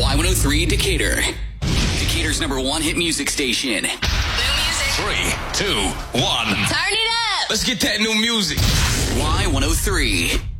Y103 Decatur. Decatur's #1 hit music station. New music. 3, 2, 1. Turn it up. Let's get that new music. Y103.